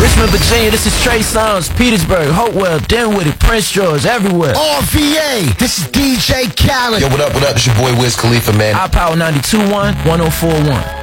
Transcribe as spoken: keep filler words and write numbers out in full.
Richmond, Virginia, this is Trey Songz. Petersburg, Hopewell, Dinwiddie, Prince George, everywhere. R V A, this is D J Khaled. Yo, what up, what up? It's your boy Wiz Khalifa, man. iPower ninety-two point one, one oh four point one.